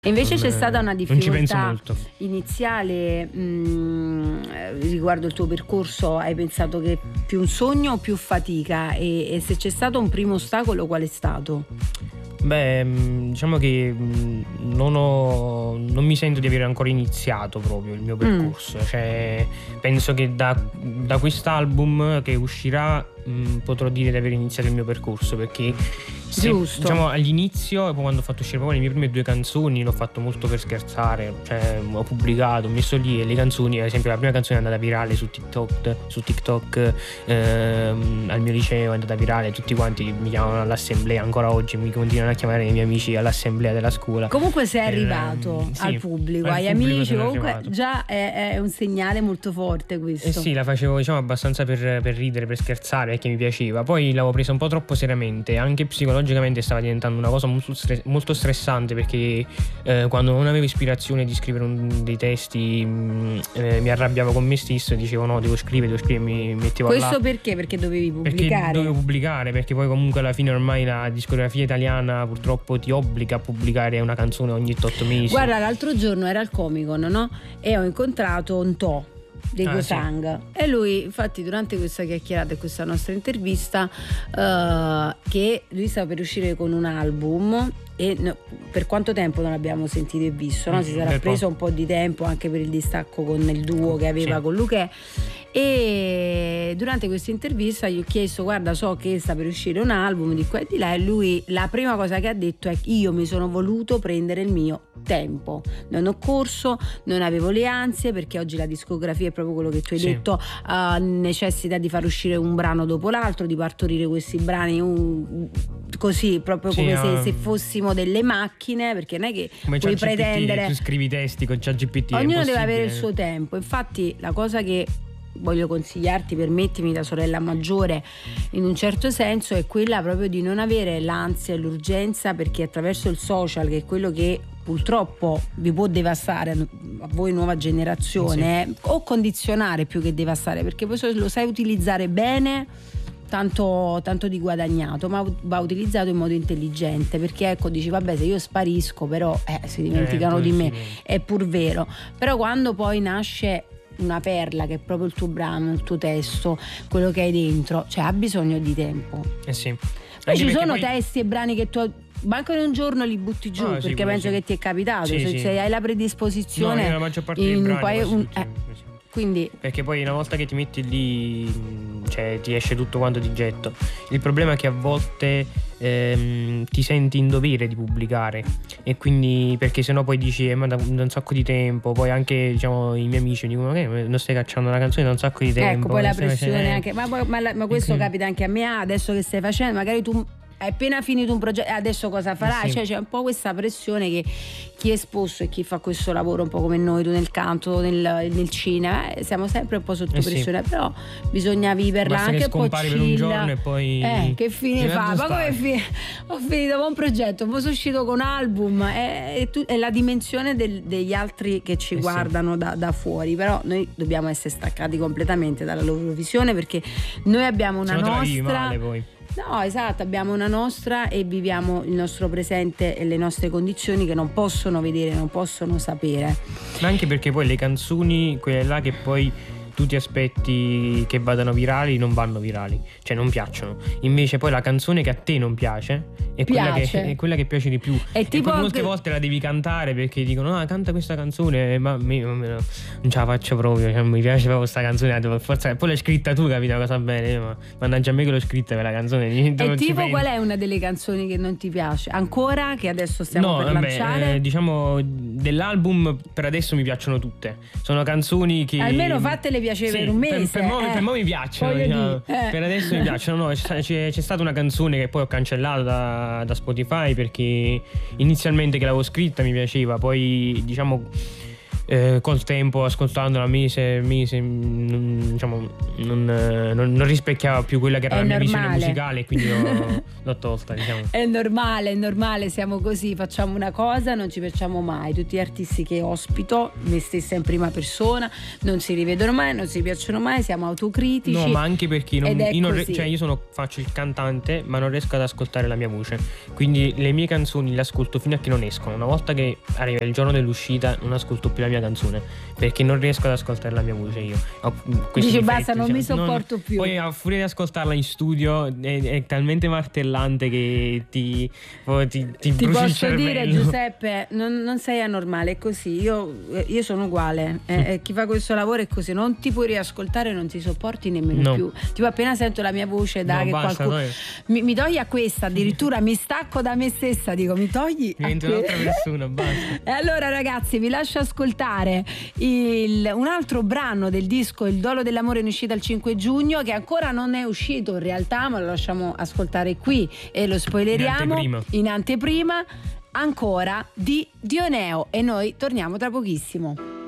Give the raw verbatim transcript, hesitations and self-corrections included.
E invece non, c'è stata una non ci penso difficoltà molto. iniziale mh, riguardo il tuo percorso? Hai pensato che più un sogno o più fatica? E, e se c'è stato un primo ostacolo, qual è stato? Beh, diciamo che non ho non mi sento di aver ancora iniziato proprio il mio percorso. Mm. Cioè, penso che da, da quest'album che uscirà mh, potrò dire di aver iniziato il mio percorso, perché se, Giusto. diciamo all'inizio, e poi quando ho fatto uscire proprio le mie prime due canzoni, l'ho fatto molto per scherzare, cioè ho pubblicato, ho messo lì e le canzoni, ad esempio la prima canzone è andata virale su TikTok, su TikTok ehm, al mio liceo è andata virale, tutti quanti mi chiamano all'assemblea, ancora oggi mi continuano a chiamare i miei amici all'assemblea della scuola. Comunque sei per, arrivato sì, al pubblico, al agli pubblico amici, comunque arrivato. Già è, è un segnale molto forte questo. Eh sì, la facevo diciamo abbastanza per, per ridere, per scherzare, perché mi piaceva. Poi l'avevo presa un po' troppo seriamente, anche psicologicamente stava diventando una cosa molto, stress- molto stressante, perché eh, quando non avevo ispirazione di scrivere un, dei testi mh, eh, mi arrabbiavo con me stesso e dicevo no, devo scrivere, devo scrivere, mi mettevo Questo là. perché? Perché dovevi pubblicare? Perché dovevo pubblicare, perché poi comunque alla fine ormai la discografia italiana purtroppo ti obbliga a pubblicare una canzone ogni otto mesi. Guarda, l'altro giorno era al Comic-Con, no? E ho incontrato un To di Ah, Gosang, sì. E lui, infatti, durante questa chiacchierata e questa nostra intervista, uh, che lui stava per uscire con un album e no, per quanto tempo non l'abbiamo sentito e visto, no? Si sarà preso un po' di tempo anche per il distacco con il duo che aveva sì. con Luchè. E durante questa intervista gli ho chiesto: guarda, so che sta per uscire un album di qua e di là, e lui la prima cosa che ha detto è: io mi sono voluto prendere il mio tempo, non ho corso, non avevo le ansie, perché oggi la discografia è proprio quello che tu hai sì. detto, uh, necessita di far uscire un brano dopo l'altro, di partorire questi brani un, così proprio come sì, se, um... se fossimo delle macchine, perché non è che come puoi pretendere, tu scrivi testi con ChatGPT, ognuno deve avere il suo tempo. Infatti la cosa che voglio consigliarti, permettimi, da sorella maggiore in un certo senso, è quella proprio di non avere l'ansia e l'urgenza, perché attraverso il social, che è quello che purtroppo vi può devastare a voi nuova generazione, sì. o condizionare più che devastare, perché poi se lo sai utilizzare bene tanto, tanto di guadagnato, ma va utilizzato in modo intelligente, perché ecco, dici vabbè, se io sparisco però eh, si dimenticano eh, di me, sì. È pur vero, però quando poi nasce una perla che è proprio il tuo brano, il tuo testo, quello che hai dentro, cioè ha bisogno di tempo. Eh sì. Poi ci sono poi... testi e brani che tu manco in un giorno li butti giù, oh, perché sì, penso sì. che ti è capitato, sì, se, sì. se hai la predisposizione, no, la maggior parte in dei un paio, un, eh, quindi perché poi una volta che ti metti lì, cioè ti esce tutto quanto di getto. Il problema è che a volte ehm, ti senti in dovere di pubblicare, e quindi, perché sennò poi dici eh, ma da, da un sacco di tempo, poi anche diciamo i miei amici dicono che non stai cacciando una canzone da un sacco di tempo, ecco, poi la pressione facendo... anche ma, ma, ma questo quindi... capita anche a me, adesso che stai facendo, magari tu hai appena finito un progetto, adesso cosa farai? Sì. Cioè c'è un po' questa pressione che chi è esposto e chi fa questo lavoro un po' come noi, tu nel canto, nel, nel cinema, eh, siamo sempre un po' sotto eh pressione, sì. Però bisogna viverla. Basta anche un po' chill, per un giorno e poi eh, che fine fa? Ma come fi- ho finito con un progetto, poi sono uscito con un album, è, è, tu- è la dimensione del, degli altri che ci eh guardano sì. da, da fuori, però noi dobbiamo essere staccati completamente dalla loro visione, perché noi abbiamo una se nostra male, poi. No, esatto, abbiamo una nostra e viviamo il nostro presente e le nostre condizioni che non possono vedere, non possono sapere. Ma anche perché poi le canzoni, quelle là che poi tu ti aspetti che vadano virali, non vanno virali, cioè non piacciono. Invece poi la canzone che a te non piace è quella, piace. Che, è quella che piace di più. È tipo e poi molte che... volte la devi cantare perché dicono ah, canta questa canzone, ma me, me, me, non ce la faccio proprio, cioè, mi piace proprio questa canzone, devo forza... poi l'hai scritta tu, capito, cosa bene, ma mannaggia a me che l'ho scritta quella canzone. E tipo qual è una delle canzoni che non ti piace ancora, che adesso stiamo no, per vabbè, lanciare? Eh, diciamo dell'album per adesso mi piacciono tutte, sono canzoni che almeno fattele piacere sì, per un mese, per, per, mo, eh. per mo mi piacciono, diciamo. eh. Per adesso mi piacciono. No, c'è, c'è, c'è stata una canzone che poi ho cancellato da, da Spotify, perché inizialmente che l'avevo scritta mi piaceva, poi diciamo eh, col tempo, ascoltandola, mi, se, mi se, non, diciamo, non, non, non rispecchiava più quella che era È la mia normale. visione musicale, quindi l'ho, l'ho tolta, diciamo. È normale, è normale, siamo così, facciamo una cosa, non ci piacciamo mai. Tutti gli artisti che ospito, me stessa in prima persona, non si rivedono mai, non si piacciono mai, siamo autocritici. No, ma anche perché non, ed è io non, così. cioè io sono, faccio il cantante, ma non riesco ad ascoltare la mia voce. Quindi le mie canzoni le ascolto fino a che non escono. Una volta che arriva il giorno dell'uscita, non ascolto più la mia canzone, perché non riesco ad ascoltare la mia voce io. Ho questi Dici difetti, basta, non diciamo. mi sopporto Non- più. Poi a furia di ascoltarla in studio è, è talmente martellante che ti, poi ti, ti, Ti bruci il posso dire, cervello. Giuseppe, non, non sei anormale, è così. Io, io sono uguale. Eh, eh, chi fa questo lavoro è così. Non ti puoi riascoltare, non ti sopporti nemmeno No. più. Tipo, appena sento la mia voce, da No, che basta, qualcuno dai. mi, mi togli a questa, addirittura mi stacco da me stessa. Dico, mi togli a Diventa que- un'altra persona, basta. E allora, ragazzi, vi lascio ascoltare il- un altro brano del disco Il Dolo dell'amore, in uscita il cinque giugno, che ancora non è uscito in realtà, ma lo lasciamo ascoltare qui e lo spoileriamo In anteprima. in anteprima, ancora di Dioneo, e noi torniamo tra pochissimo.